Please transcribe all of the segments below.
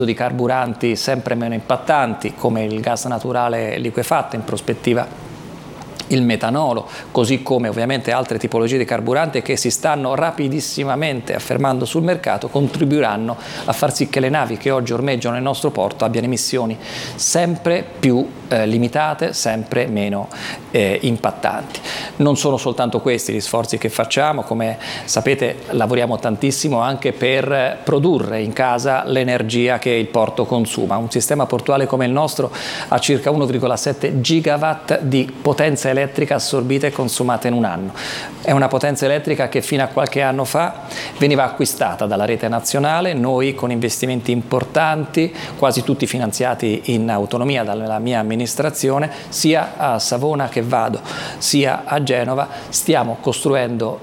di carburanti sempre meno impattanti come il gas naturale liquefatto, in prospettiva il metanolo, così come ovviamente altre tipologie di carburanti che si stanno rapidissimamente affermando sul mercato, contribuiranno a far sì che le navi che oggi ormeggiano nel nostro porto abbiano emissioni sempre più limitate, sempre meno impattanti. Non sono soltanto questi gli sforzi che facciamo, come sapete lavoriamo tantissimo anche per produrre in casa l'energia che il porto consuma. Un sistema portuale come il nostro ha circa 1,7 gigawatt di potenza elettrica assorbita e consumata in un anno. È una potenza elettrica che fino a qualche anno fa veniva acquistata dalla rete nazionale, noi con investimenti importanti, quasi tutti finanziati in autonomia dalla mia amministrazione, sia a Savona che Vado, sia a Genova, stiamo costruendo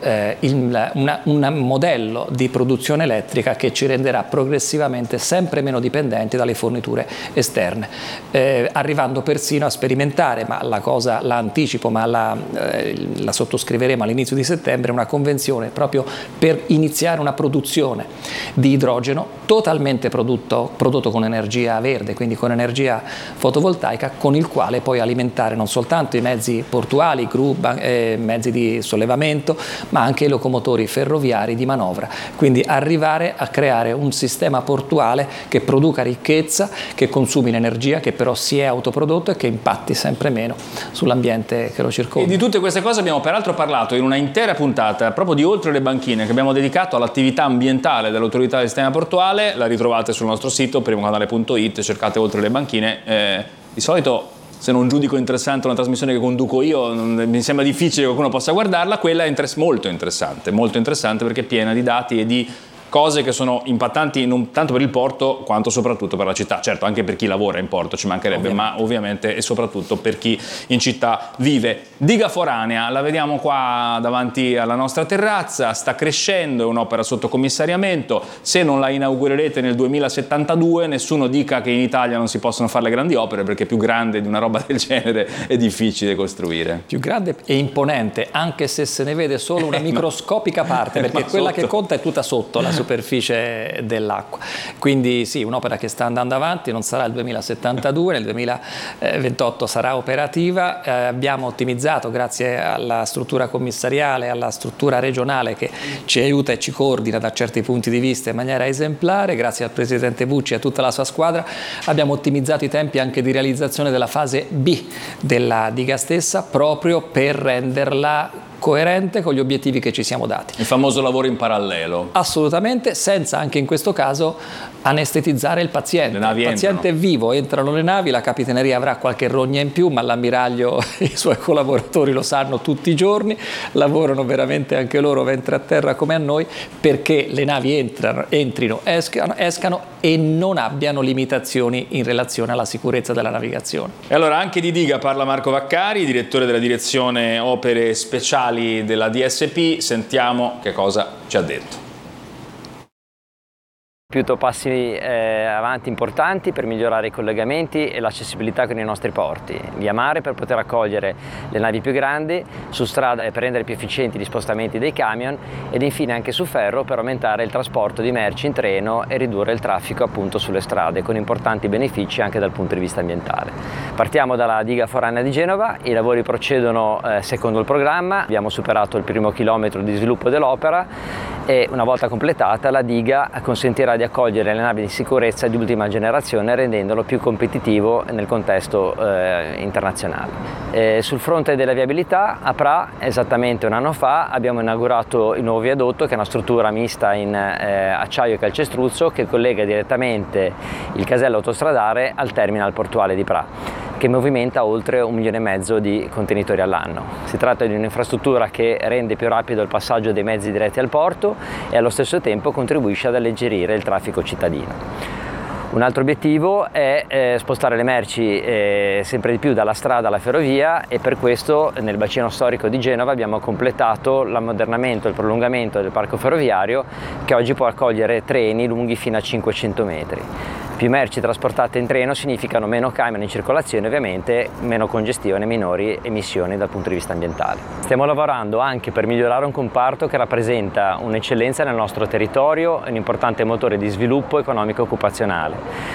un modello di produzione elettrica che ci renderà progressivamente sempre meno dipendenti dalle forniture esterne, arrivando persino a sperimentare, ma la cosa la anticipo, ma la sottoscriveremo all'inizio di settembre, una convenzione proprio per iniziare una produzione di idrogeno totalmente prodotto con energia verde, quindi con energia fotovoltaica, con il quale poi alimentare non soltanto i mezzi portuali, gru, mezzi di sollevamento, ma anche i locomotori ferroviari di manovra. Quindi arrivare a creare un sistema portuale che produca ricchezza, che consumi l'energia, che però si è autoprodotto e che impatti sempre meno sull'ambiente che lo circonda. E di tutte queste cose abbiamo peraltro parlato in una intera puntata proprio di Oltre le Banchine, che abbiamo dedicato all'attività ambientale dell'Autorità del Sistema Portuale. La ritrovate sul nostro sito primocanale.it, cercate Oltre le Banchine. Di solito, se non giudico interessante una trasmissione che conduco io, mi sembra difficile che qualcuno possa guardarla. Quella è molto interessante perché è piena di dati e di cose che sono impattanti non tanto per il porto quanto soprattutto per la città. Certo, anche per chi lavora in porto ci mancherebbe, ma ovviamente e soprattutto per chi in città vive. Diga Foranea, la vediamo qua davanti alla nostra terrazza, sta crescendo, è un'opera sotto commissariamento. Se non la inaugurerete nel 2072, nessuno dica che in Italia non si possono fare le grandi opere, perché più grande di una roba del genere è difficile costruire. Più grande e imponente, anche se se ne vede solo una microscopica parte, perché quella che conta è tutta sotto la superficie dell'acqua. Quindi sì, un'opera che sta andando avanti, non sarà il 2072, nel 2028 sarà operativa. Abbiamo ottimizzato, grazie alla struttura commissariale, alla struttura regionale che ci aiuta e ci coordina da certi punti di vista in maniera esemplare, grazie al Presidente Bucci e a tutta la sua squadra, abbiamo ottimizzato i tempi anche di realizzazione della fase B della diga stessa, proprio per renderla coerente con gli obiettivi che ci siamo dati. Il famoso lavoro in parallelo. Assolutamente, senza anche in questo caso anestetizzare il paziente. Le navi il paziente entrano. È vivo, entrano le navi, la Capitaneria avrà qualche rogna in più, ma l'ammiraglio e i suoi collaboratori lo sanno tutti i giorni, lavorano veramente anche loro ventre a terra come a noi, perché le navi entrino, escano e non abbiano limitazioni in relazione alla sicurezza della navigazione. E allora anche di diga parla Marco Vaccari, direttore della direzione opere speciali della DSP. Sentiamo che cosa ci ha detto. Passi avanti importanti per migliorare i collegamenti e l'accessibilità con i nostri porti, via mare per poter accogliere le navi più grandi, su strada per rendere più efficienti gli spostamenti dei camion ed infine anche su ferro per aumentare il trasporto di merci in treno e ridurre il traffico appunto sulle strade, con importanti benefici anche dal punto di vista ambientale. Partiamo dalla diga Foranea di Genova, i lavori procedono secondo il programma, abbiamo superato il primo chilometro di sviluppo dell'opera e una volta completata la diga consentirà di accogliere le navi di sicurezza di ultima generazione, rendendolo più competitivo nel contesto internazionale. Sul fronte della viabilità, a Pra, esattamente un anno fa, abbiamo inaugurato il nuovo viadotto, che è una struttura mista in acciaio e calcestruzzo che collega direttamente il casello autostradale al terminal portuale di Pra, che movimenta oltre 1,5 milioni di contenitori all'anno. Si tratta di un'infrastruttura che rende più rapido il passaggio dei mezzi diretti al porto e allo stesso tempo contribuisce ad alleggerire il traffico cittadino. Un altro obiettivo è spostare le merci sempre di più dalla strada alla ferrovia e per questo nel bacino storico di Genova abbiamo completato l'ammodernamento e il prolungamento del parco ferroviario, che oggi può accogliere treni lunghi fino a 500 metri. Più merci trasportate in treno significano meno camion in circolazione, ovviamente meno congestione, minori emissioni dal punto di vista ambientale. Stiamo lavorando anche per migliorare un comparto che rappresenta un'eccellenza nel nostro territorio e un importante motore di sviluppo economico e occupazionale.